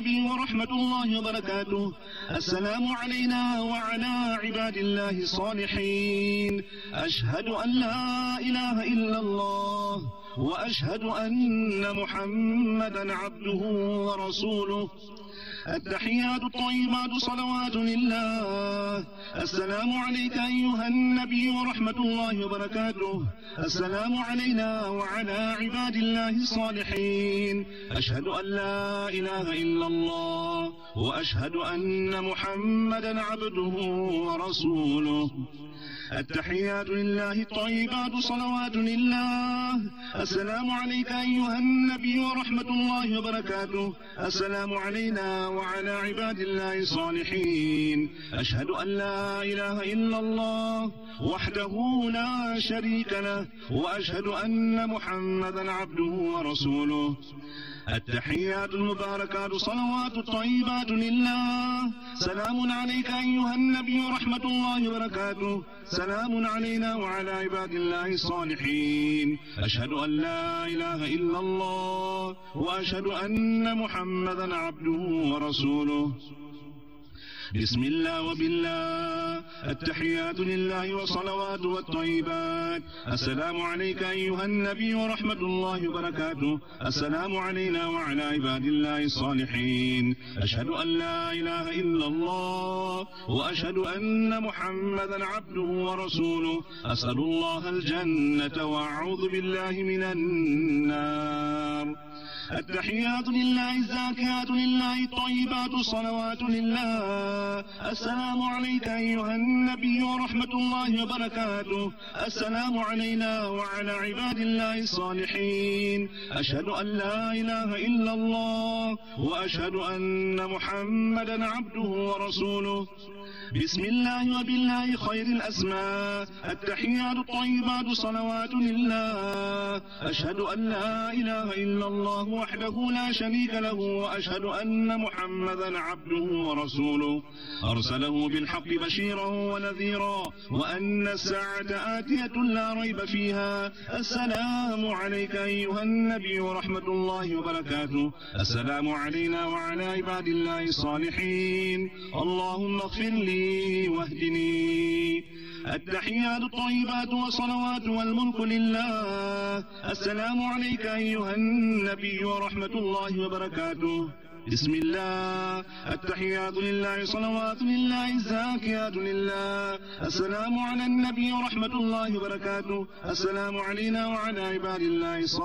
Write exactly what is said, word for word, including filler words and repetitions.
النبي ورحمة الله وبركاته. السلام علينا وعلى عباد الله الصالحين. أشهد أن لا إله إلا الله وأشهد أن محمدا عبده ورسوله. التحيات الطيبات صلوات لله. السلام عليك أيها النبي ورحمة الله وبركاته. السلام علينا وعلى عباد الله الصالحين. أشهد أن لا إله إلا الله وأشهد أن محمدا عبده ورسوله. التحيات لله الطيبات صلوات لله. السلام عليك أيها النبي ورحمة الله وبركاته. السلام علينا وعلى عباد الله الصالحين. أشهد أن لا إله إلا الله وحده لا شريك له وأشهد أن محمدا عبده ورسوله. التحيات المباركات صلوات الطيبات لله. سلام عليك أيها النبي ورحمة الله وبركاته. سلام علينا وعلى عباد الله الصالحين. أشهد أن لا إله إلا الله وأشهد أن محمدا عبده ورسوله. بسم الله وبالله. التحيات لله والصلوات والطيبات. السلام عليك أيها النبي ورحمة الله وبركاته. السلام علينا وعلى عباد الله الصالحين. أشهد أن لا إله إلا الله وأشهد أن محمدا عبده ورسوله. أسأل الله الجنة وأعوذ بالله من النار. التحيات لله الزاكيات لله الطيبات الصلوات لله. السلام عليك أيها النبي ورحمة الله وبركاته. السلام علينا وعلى عباد الله الصالحين. أشهد أن لا إله إلا الله وأشهد أن محمدا عبده ورسوله. بسم الله وبالله خير الأسماء. التحيات الطيبات صلوات لله. أشهد أن لا إله إلا الله وحده لا شريك له وأشهد أن محمدا عبده ورسوله. أرسله بالحق بشيرا ونذيرا وأن الساعة آتية لا ريب فيها. السلام عليك أيها النبي ورحمة الله وبركاته. السلام علينا وعلى عباد الله الصالحين. اللهم اغفر لي واهدني. التحيات الطيبات والصلوات والملك لله. السلام عليك أيها النبي ورحمة الله وبركاته. بسم الله. التحيات لله صلوات لله الزاكيات لله. السلام على النبي ورحمة الله وبركاته. السلام علينا وعلى عباد الله الصالحين.